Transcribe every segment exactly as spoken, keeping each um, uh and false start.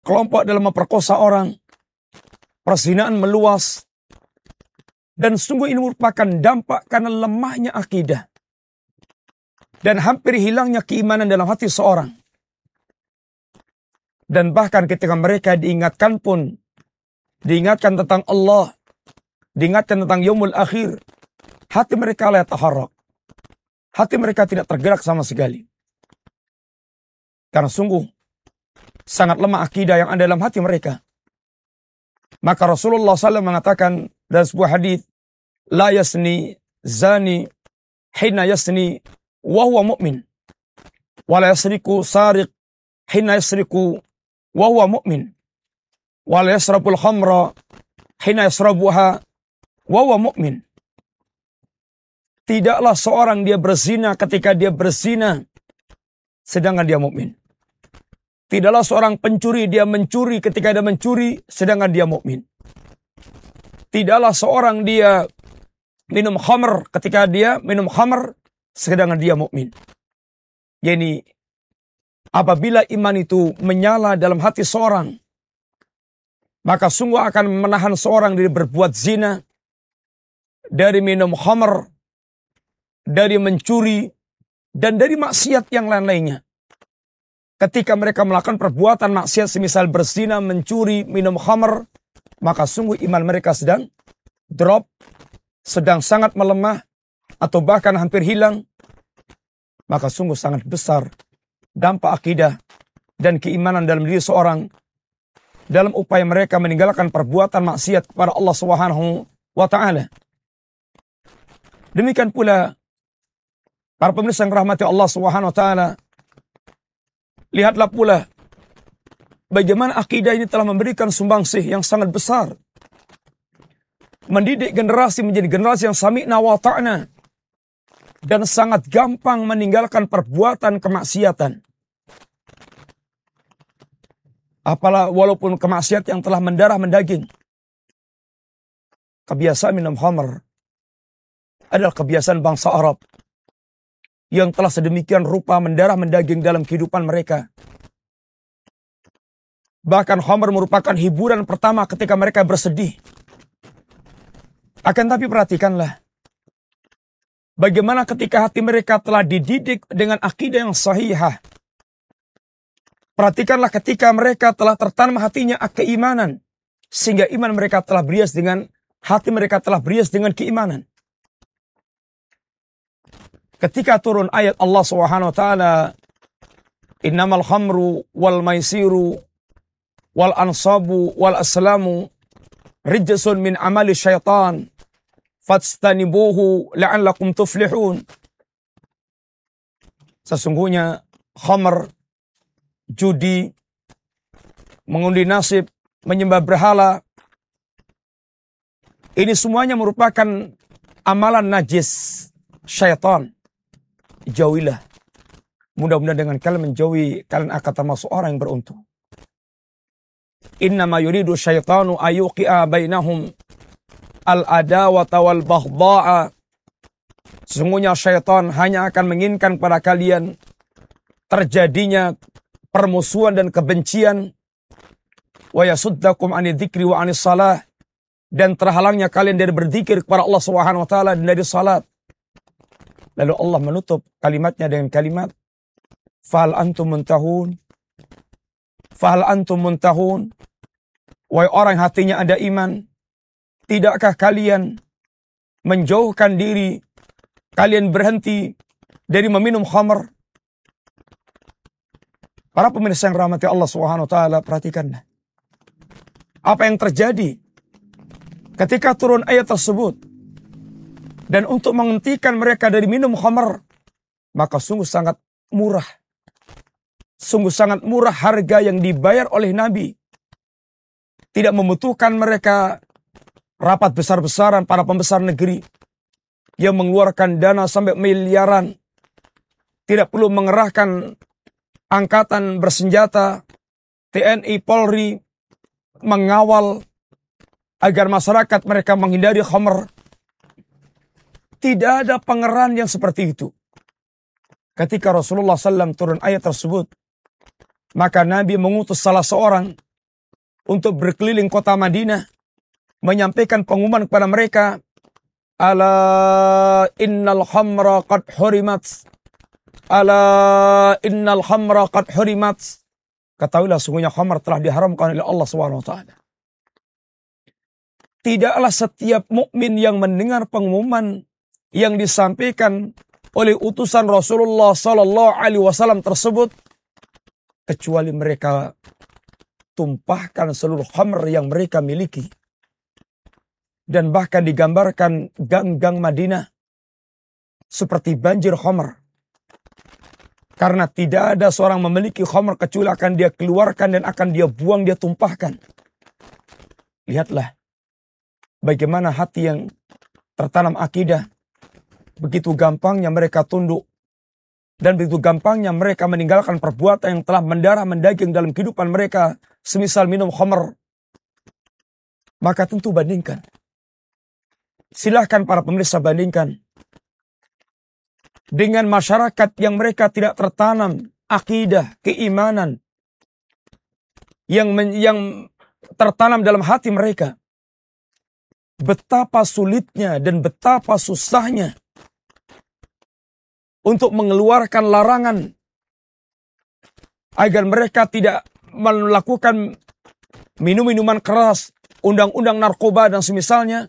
kelompok dalam memperkosa orang, perzinaan meluas, dan sungguh ini merupakan dampak karena lemahnya akidah dan hampir hilangnya keimanan dalam hati seorang. Dan bahkan ketika mereka diingatkan pun, diingatkan tentang Allah, diingatkan tentang yaumul akhir, hati mereka la yataharrak. Hati mereka tidak tergerak sama sekali. Karena sungguh sangat lemah akidah yang ada dalam hati mereka. Maka Rasulullah shallallahu alaihi wasallam mengatakan dalam sebuah hadis, la yasni zani hina yasni wa huwa mu'min, wa la yasriku sariq hina yasriku wa huwa mu'min, wa la yasrabul khamra hina yasrabuha wa huwa mu'min. Tidaklah seorang dia berzina ketika dia berzina sedangkan dia mukmin. Tidaklah seorang pencuri dia mencuri ketika dia mencuri sedangkan dia mukmin. Tidaklah seorang dia minum khamr ketika dia minum khamr sedangkan dia mukmin. Yani apabila iman itu menyala dalam hati seorang, maka sungguh akan menahan seorang dari berbuat zina, dari minum khamr, dari mencuri, dan dari maksiat yang lain-lainnya. Ketika mereka melakukan perbuatan maksiat semisal berzina, mencuri, minum khamr, maka sungguh iman mereka sedang drop, sedang sangat melemah, atau bahkan hampir hilang. Maka sungguh sangat besar dampak akidah dan keimanan dalam diri seorang dalam upaya mereka meninggalkan perbuatan maksiat kepada Allah Subhanahu wa taala. Demikian pula para pemirsa yang rahmati Allah Subhanahu wa taala, lihatlah pula bagaimana akidah ini telah memberikan sumbangsih yang sangat besar. Mendidik generasi menjadi generasi yang sami'na wa ta'na dan sangat gampang meninggalkan perbuatan kemaksiatan. Apalah walaupun kemaksiat yang telah mendarah mendaging. Kebiasaan minum khamr adalah kebiasaan bangsa Arab yang telah sedemikian rupa mendarah mendaging dalam kehidupan mereka. Bahkan khamr merupakan hiburan pertama ketika mereka bersedih. Akan tapi perhatikanlah, bagaimana ketika hati mereka telah dididik dengan akidah yang sahihah. Perhatikanlah ketika mereka telah tertanam hatinya keimanan, sehingga iman mereka telah berias dengan, hati mereka telah berias dengan keimanan. Ketika turun ayat Allah Subhanahu wa taala, innamal khamru wal maisiru wal ansabu wal aslamu rijsun min amali syaitan fastanibuhu la'allakum tuflihun. Sesungguhnya khamr, judi, mengundi nasib, menyembah berhala, ini semuanya merupakan amalan najis syaitan. Jauhilah. Mudah-mudahan dengan kalian menjauhi, kalian akan termasuk orang yang beruntung. Innama yuridu syaitanu ayuqi'a bainahum al-adawata wal baghdha'a. Sesungguhnya syaitan hanya akan menginginkan pada kalian terjadinya permusuhan dan kebencian. Wa yasuddakum 'anil dzikri wa 'anis shalah, dan terhalangnya kalian dari berzikir kepada Allah Subhanahu wa taala dan dari salat. Lalu Allah menutup kalimatnya dengan kalimat fahal antum muntahun. Fahal antum muntahun. Wahai orang hatinya ada iman, tidakkah kalian menjauhkan diri, kalian berhenti dari meminum khamr? Para pemirsa yang rahmati Allah Subhanahu wa taala, perhatikanlah apa yang terjadi ketika turun ayat tersebut. Dan untuk menghentikan mereka dari minum khamr, maka sungguh sangat murah. Sungguh sangat murah harga yang dibayar oleh Nabi. Tidak membutuhkan mereka rapat besar-besaran para pembesar negeri yang mengeluarkan dana sampai miliaran. Tidak perlu mengerahkan angkatan bersenjata, T N I, Polri, mengawal agar masyarakat mereka menghindari khamr. Tidak ada pengerahan yang seperti itu. Ketika Rasulullah shallallahu alaihi wasallam turun ayat tersebut, maka Nabi mengutus salah seorang untuk berkeliling kota Madinah, menyampaikan pengumuman kepada mereka, ala innal khamra qad hurimat, ala innal khamra qad hurimat. Ketahuilah sungguhnya khamar telah diharamkan oleh Allah subhanahu wa taala. Tidaklah setiap mukmin yang mendengar pengumuman yang disampaikan oleh utusan Rasulullah sallallahu alaihi wasallam tersebut, kecuali mereka tumpahkan seluruh khamr yang mereka miliki. Dan bahkan digambarkan gang-gang Madinah seperti banjir khamr. Karena tidak ada seorang memiliki khamr kecuali akan dia keluarkan dan akan dia buang, dia tumpahkan. Lihatlah bagaimana hati yang tertanam akidah. Begitu gampangnya mereka tunduk. Dan begitu gampangnya mereka meninggalkan perbuatan yang telah mendarah mendaging dalam kehidupan mereka. Semisal minum khamr. Maka tentu bandingkan. Silahkan para pemirsa bandingkan. Dengan masyarakat yang mereka tidak tertanam akidah, keimanan. Yang, men, yang tertanam dalam hati mereka. Betapa sulitnya dan betapa susahnya untuk mengeluarkan larangan agar mereka tidak melakukan minum-minuman keras, undang-undang narkoba dan semisalnya.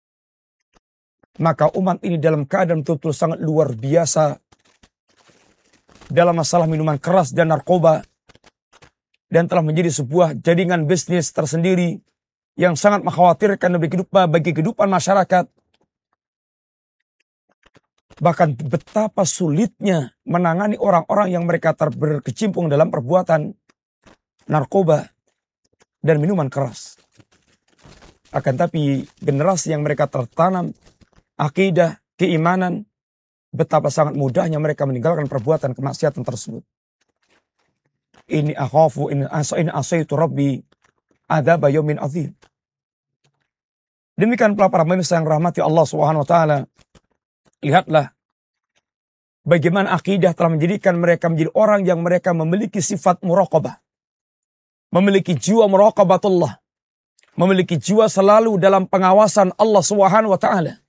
Maka umat ini dalam keadaan betul-betul sangat luar biasa dalam masalah minuman keras dan narkoba, dan telah menjadi sebuah jaringan bisnis tersendiri yang sangat mengkhawatirkan bagi kehidupan, bagi kehidupan masyarakat. Bahkan betapa sulitnya menangani orang-orang yang mereka berkecimpung dalam perbuatan narkoba dan minuman keras. Akan tapi generasi yang mereka tertanam akidah, keimanan, betapa sangat mudahnya mereka meninggalkan perbuatan kemaksiatan tersebut. Ini akhafu in asaitu rabbi adzab yaumin azim. Demikian pula para pemirsa yang rahmati Allah Subhanahu wa taala. Lihatlah bagaimana akidah telah menjadikan mereka menjadi orang yang mereka memiliki sifat muraqabah. Memiliki jiwa muraqabatullah. Memiliki jiwa selalu dalam pengawasan Allah Subhanahu wa taala.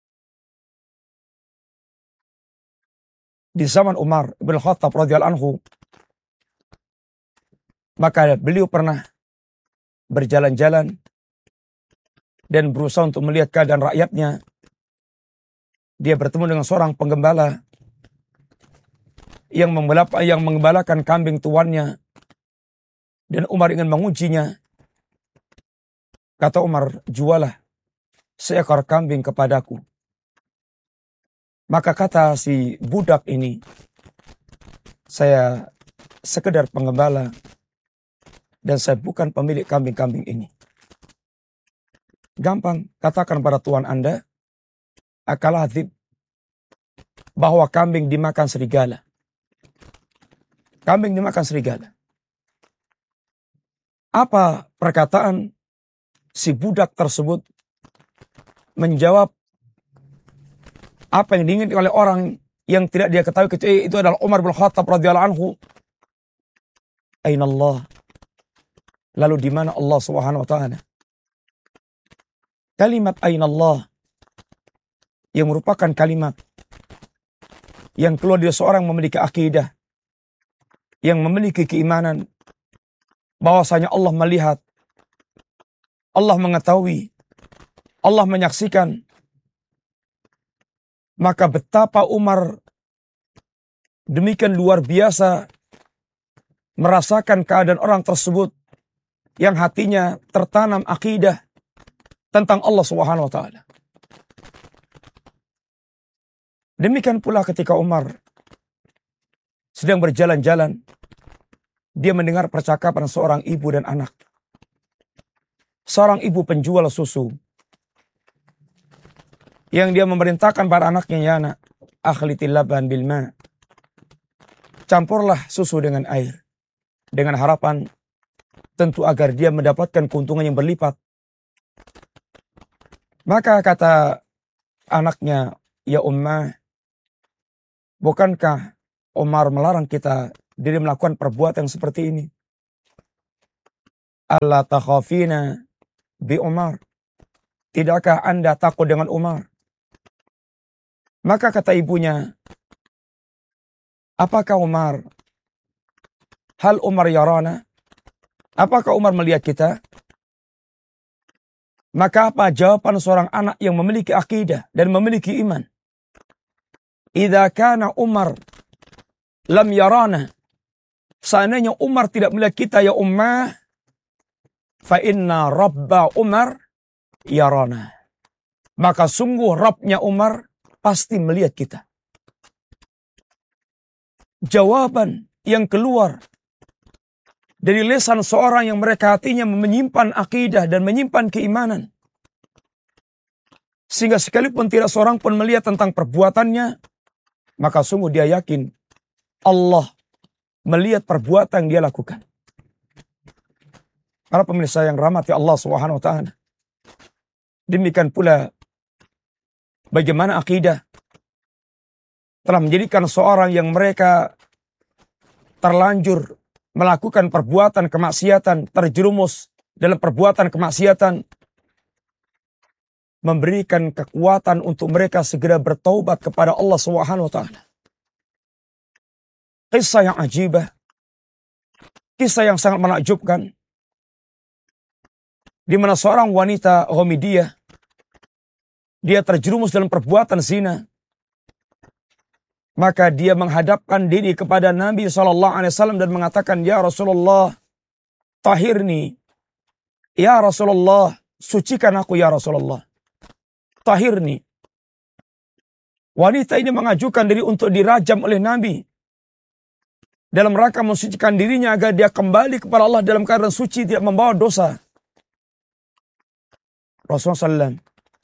Di zaman Umar bin Khattab radhiyallahu anhu, maka beliau pernah berjalan-jalan dan berusaha untuk melihat keadaan rakyatnya. Dia bertemu dengan seorang penggembala yang yang menggembalakan kambing tuannya, dan Umar ingin mengujinya. Kata Umar, jualah seekor kambing kepadaku. Maka kata si budak ini, saya sekedar penggembala dan saya bukan pemilik kambing-kambing ini. Gampang, katakan pada tuan Anda, akal hadib, bahwa kambing dimakan serigala. Kambing dimakan serigala. Apa perkataan si budak tersebut? Menjawab apa yang diinginkan oleh orang yang tidak dia ketahui kecuali itu adalah Umar bin Khattab radhiyallahu anhu. Aina Allah? Lalu di mana Allah Subhanahu wa taala? Kalimat aina Allah yang merupakan kalimat yang keluar dari seorang memiliki akidah, yang memiliki keimanan bahwasanya Allah melihat, Allah mengetahui, Allah menyaksikan. Maka betapa Umar demikian luar biasa merasakan keadaan orang tersebut yang hatinya tertanam akidah tentang Allah Subhanahu wa taala. Demikian pula ketika Umar sedang berjalan-jalan, dia mendengar percakapan seorang ibu dan anak. Seorang ibu penjual susu yang dia memerintahkan pada anaknya, ya anak, akhlitil laban bil ma. Campurlah susu dengan air. Dengan harapan tentu agar dia mendapatkan keuntungan yang berlipat. Maka kata anaknya, ya ummah, bukankah Umar melarang kita diri melakukan perbuatan seperti ini? alla takhafina bi Umar. Tidakkah Anda takut dengan Umar? Maka kata ibunya, apakah Umar? Hal Umar yarana? Apakah Umar melihat kita? Maka apa jawaban seorang anak yang memiliki akidah dan memiliki iman? Idza kana Umar lam yarana. Seandainya Umar tidak melihat kita ya ummah, fa inna rabba Umar yarana. Maka sungguh Rabbnya Umar pasti melihat kita. Jawaban yang keluar dari lisan seorang yang mereka hatinya menyimpan akidah dan menyimpan keimanan. Sehingga sekalipun tidak seorang pun melihat tentang perbuatannya, maka sungguh dia yakin Allah melihat perbuatan yang dia lakukan. Para pemirsa yang rahmati Allah Subhanahu wa taala. Demikian pula bagaimana akidah telah menjadikan seorang yang mereka terlanjur melakukan perbuatan kemaksiatan, terjerumus dalam perbuatan kemaksiatan, memberikan kekuatan untuk mereka segera bertaubat kepada Allah Subhanahu wa taala. Kisah yang ajibah, kisah yang sangat menakjubkan, di mana seorang wanita Ghamidiyah, dia terjerumus dalam perbuatan zina. Maka dia menghadapkan diri kepada Nabi shallallahu alaihi wasallam dan mengatakan, ya Rasulullah, tahirni. Ya Rasulullah, sucikan aku ya Rasulullah. Tahirni. Wanita ini mengajukan diri untuk dirajam oleh Nabi. Dalam rangka mensucikan dirinya agar dia kembali kepada Allah dalam keadaan suci, tidak membawa dosa. Rasulullah shallallahu alaihi wasallam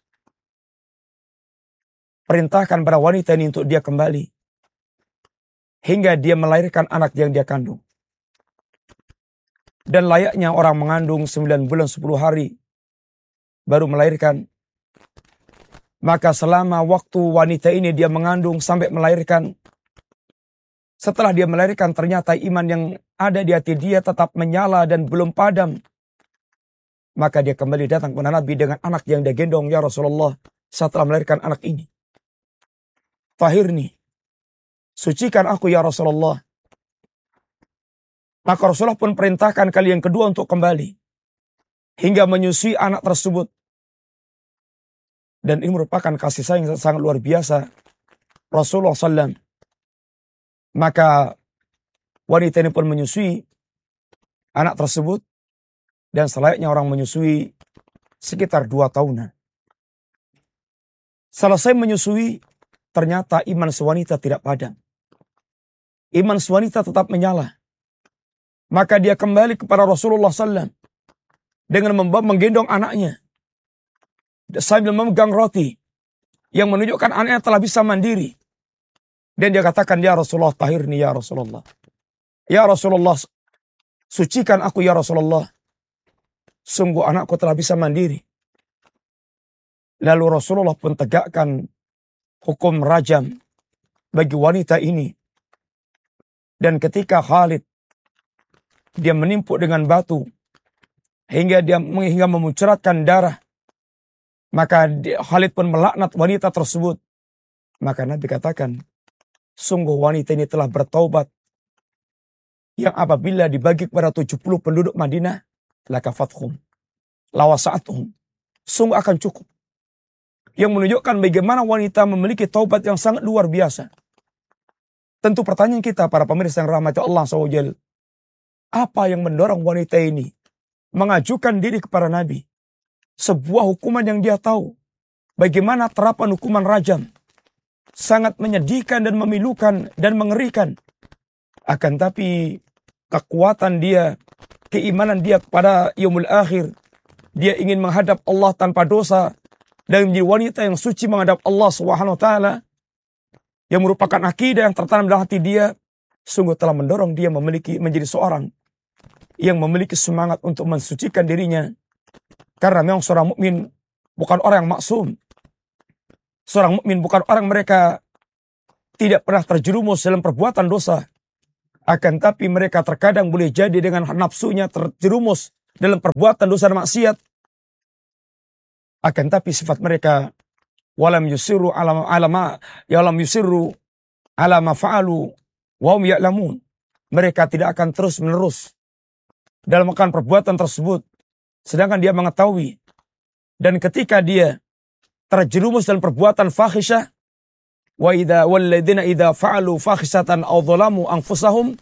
perintahkan pada wanita ini untuk dia kembali. Hingga dia melahirkan anak yang dia kandung. Dan layaknya orang mengandung sembilan bulan sepuluh hari baru melahirkan. Maka selama waktu wanita ini dia mengandung sampai melahirkan. Setelah dia melahirkan ternyata iman yang ada di hati dia tetap menyala dan belum padam. Maka dia kembali datang kepada Nabi dengan anak yang dia gendong. Ya Rasulullah, setelah melahirkan anak ini, tahirni, sucikan aku ya Rasulullah. Maka Rasulullah pun perintahkan kali yang kedua untuk kembali. Hingga menyusui anak tersebut. Dan ini merupakan kasih sayang yang sangat luar biasa Rasulullah shallallahu alaihi wasallam. Maka wanita ini pun menyusui anak tersebut. Dan selayaknya orang menyusui sekitar dua tahunan. Selesai menyusui, ternyata iman sewanita tidak padam. Iman sewanita tetap menyala. Maka dia kembali kepada Rasulullah shallallahu alaihi wasallam dengan membawa menggendong anaknya sambil memegang roti yang menunjukkan anaknya telah bisa mandiri. Dan dia katakan, ya Rasulullah, tahirni ya Rasulullah. Ya Rasulullah, sucikan aku ya Rasulullah. Sungguh anakku telah bisa mandiri. Lalu Rasulullah pun tegakkan hukum rajam bagi wanita ini. Dan ketika Khalid dia menimpuk dengan batu hingga dia hingga memuncratkan darah, maka Khalid pun melaknat wanita tersebut. Maka Nabi katakan, sungguh wanita ini telah bertaubat, yang apabila dibagi kepada tujuh puluh penduduk Madinah, lakafathum, lawasa'atuhum, sungguh akan cukup. Yang menunjukkan bagaimana wanita memiliki taubat yang sangat luar biasa. Tentu pertanyaan kita para pemirsa yang rahmati Allah subhanahu wa taala, apa yang mendorong wanita ini mengajukan diri kepada Nabi? Sebuah hukuman yang dia tahu. Bagaimana terapan hukuman rajam. Sangat menyedihkan dan memilukan dan mengerikan. Akan tapi kekuatan dia, keimanan dia kepada yaumul akhir, dia ingin menghadap Allah tanpa dosa dan menjadi wanita yang suci menghadap Allah Subhanahu wa taala, yang merupakan akidah yang tertanam dalam hati dia, sungguh telah mendorong dia memiliki menjadi seorang yang memiliki semangat untuk mensucikan dirinya. Karena memang seorang mukmin bukan orang yang maksum. Seorang mukmin bukan orang mereka tidak pernah terjerumus dalam perbuatan dosa. Akan tapi mereka terkadang boleh jadi dengan nafsunya terjerumus dalam perbuatan dosa dan maksiat. Akan tapi sifat mereka walam yusiru ala alama ya lam yusiru ala ma fa'alu wa hum ya'lamun. Mereka tidak akan terus menerus dalam melakukan perbuatan tersebut sedangkan dia mengetahui. Dan ketika dia terjerumus dalam perbuatan fahisyah, wa idza walladzina idza fa'alu fahisatan aw dhalamu anfusahum,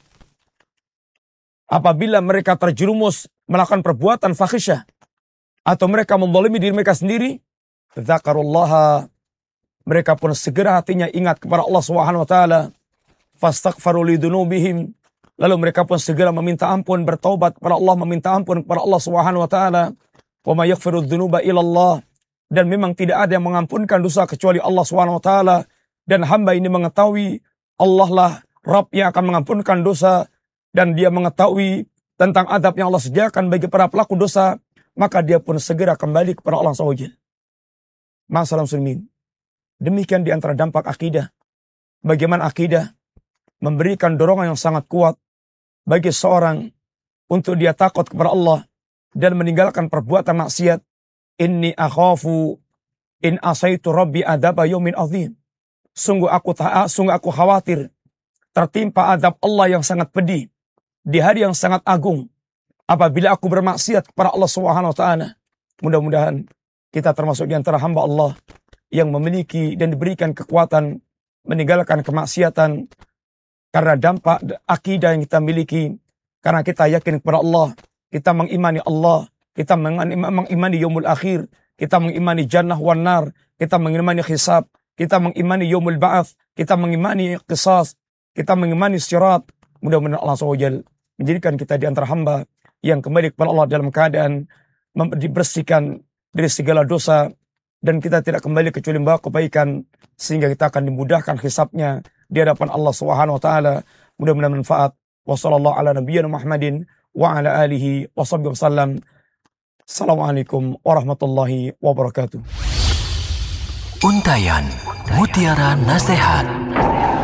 apabila mereka terjerumus melakukan perbuatan fahisyah atau mereka menzalimi diri mereka sendiri, dzakarullaha, mereka pun segera hatinya ingat kepada Allah Subhanahu wa taala, fastaghfaru lidzunubihim, lalu mereka pun segera meminta ampun, bertaubat kepada Allah, meminta ampun kepada Allah Subhanahu wa taala. Wa may yaghfiru dzunuba illallah, dan memang tidak ada yang mengampunkan dosa kecuali Allah Subhanahu wa taala, dan hamba ini mengetahui Allah lah Rabb yang akan mengampunkan dosa, dan dia mengetahui tentang adab yang Allah sediakan bagi para pelaku dosa, maka dia pun segera kembali kepada Allah subhanahu wa taala. Masalah muslimin, demikian di antara dampak akidah. Bagaimana akidah memberikan dorongan yang sangat kuat bagi seorang untuk dia takut kepada Allah dan meninggalkan perbuatan maksiat. Inni akhafu in asaitu rabbi adaba yaumin azim. Sungguh aku taat, sungguh aku khawatir tertimpa azab Allah yang sangat pedih di hari yang sangat agung apabila aku bermaksiat kepada Allah Subhanahu wa taala. Mudah-mudahan kita termasuk di antara hamba Allah yang memiliki dan diberikan kekuatan meninggalkan kemaksiatan karena dampak akidah yang kita miliki, karena kita yakin kepada Allah, kita mengimani Allah, kita mengimani yaumul akhir, kita mengimani jannah wan nar, kita mengimani hisab, kita mengimani yaumul ba'ats, kita mengimani qisas, kita mengimani sirat. Mudah-mudahan Allah subhanahu wa taala menjadikan kita di antara hamba yang kembali kepada Allah dalam keadaan dibersihkan dari segala dosa, dan kita tidak kembali kecuali membawa kebaikan, sehingga kita akan dimudahkan hisabnya di hadapan Allah Subhanahu wa taala. Mudah-mudahan manfaat. Wassallallahu ala nabiyyina Muhammadin wa ala alihi wa sahbihi wasallam. Assalamualaikum warahmatullahi wabarakatuh. Untayan Mutiara Nasihat.